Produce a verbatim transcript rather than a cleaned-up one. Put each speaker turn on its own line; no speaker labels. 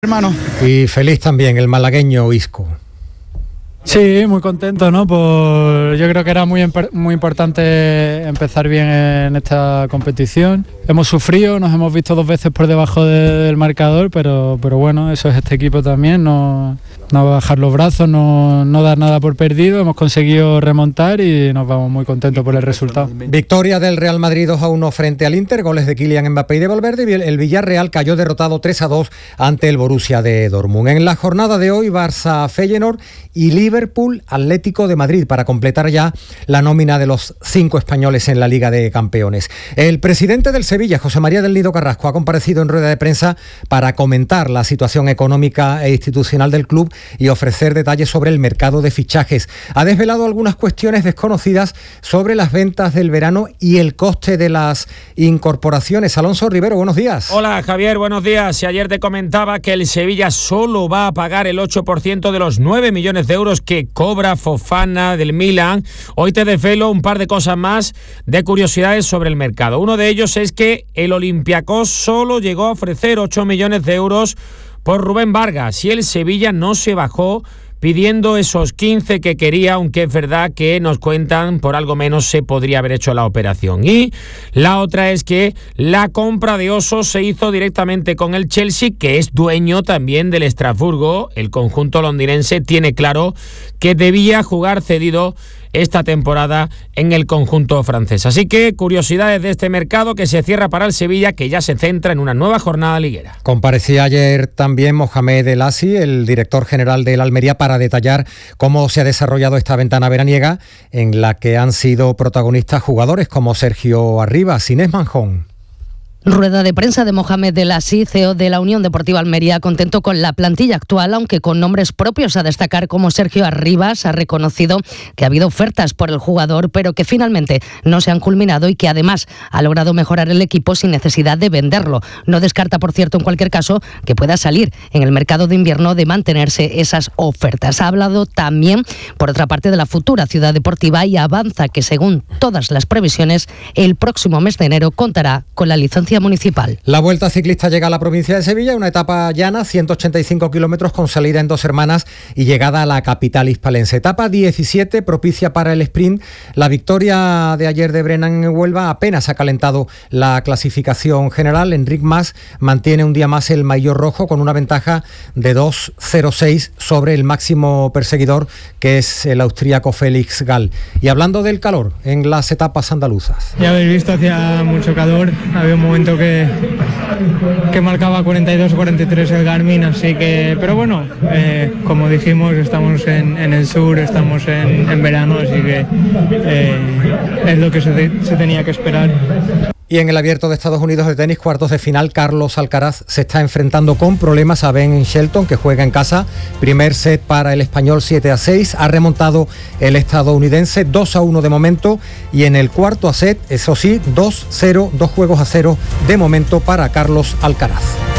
Hermano.
Y feliz también el malagueño Isco.
Sí, muy contento, ¿no? Por, yo creo que era muy, muy importante empezar bien en esta competición. Hemos sufrido, nos hemos visto dos veces por debajo de, del marcador, pero, pero bueno, eso es este equipo también, no, no bajar los brazos, no, no dar nada por perdido. Hemos conseguido remontar y nos vamos muy contentos por el resultado.
Victoria del Real Madrid dos a uno frente al Inter, goles de Kylian Mbappé y de Valverde, y el Villarreal cayó derrotado tres a dos ante el Borussia de Dortmund. En la jornada de hoy, Barça Feyenoord y Liverpool Atlético de Madrid para completar ya la nómina de los cinco españoles en la Liga de Campeones. El presidente del Sevilla, José María del Nido Carrasco, ha comparecido en rueda de prensa para comentar la situación económica e institucional del club y ofrecer detalles sobre el mercado de fichajes. Ha desvelado algunas cuestiones desconocidas sobre las ventas del verano y el coste de las incorporaciones. Alonso Rivero, buenos días.
Hola Javier, buenos días. Si ayer te comentaba que el Sevilla solo va a pagar el ocho por ciento de los nueve millones de euros que cobra Fofana del Milan, hoy te desvelo un par de cosas más de curiosidades sobre el mercado. Uno de ellos es que el Olympiacos solo llegó a ofrecer ocho millones de euros por Rubén Vargas y el Sevilla no se bajó pidiendo esos quince que quería, aunque es verdad que nos cuentan por algo menos se podría haber hecho la operación. Y la otra es que la compra de Oso se hizo directamente con el Chelsea, que es dueño también del Estrasburgo. El conjunto londinense tiene claro que debía jugar cedido esta temporada en el conjunto francés. Así que curiosidades de este mercado que se cierra para el Sevilla, que ya se centra en una nueva jornada liguera.
Comparecía ayer también Mohamed El Assi, el director general del Almería, para detallar cómo se ha desarrollado esta ventana veraniega en la que han sido protagonistas jugadores como Sergio Arribas, Inés Manjón.
Rueda de prensa de Mohamed El Assi, C E O de la Unión Deportiva Almería, contento con la plantilla actual, aunque con nombres propios a destacar como Sergio Arribas. Ha reconocido que ha habido ofertas por el jugador, pero que finalmente no se han culminado y que además ha logrado mejorar el equipo sin necesidad de venderlo. No descarta, por cierto, en cualquier caso, que pueda salir en el mercado de invierno de mantenerse esas ofertas. Ha hablado también, por otra parte, de la futura ciudad deportiva y avanza que, según todas las previsiones, el próximo mes de enero contará con la licencia municipal.
La Vuelta Ciclista llega a la provincia de Sevilla, una etapa llana, ciento ochenta y cinco kilómetros con salida en Dos Hermanas y llegada a la capital hispalense. Etapa diecisiete, propicia para el sprint. La victoria de ayer de Brennan en Huelva apenas ha calentado la clasificación general. Enric Mas mantiene un día más el maillot rojo con una ventaja de dos cero seis sobre el máximo perseguidor, que es el austríaco Félix Gall. Y hablando del calor en las etapas andaluzas.
Ya habéis visto, hacía mucho calor, había un momento que, que marcaba cuarenta y dos o cuarenta y tres el Garmin, así que, pero bueno, eh, como dijimos, estamos en, en el sur, estamos en, en verano, así que eh, es lo que se, de, se tenía que esperar.
Y en el Abierto de Estados Unidos de tenis, cuartos de final, Carlos Alcaraz se está enfrentando con problemas a Ben Shelton, que juega en casa. Primer set para el español, siete a seis. Ha remontado el estadounidense, dos a uno de momento. Y en el cuarto a set, eso sí, dos cero, dos juegos a cero de momento para Carlos Alcaraz.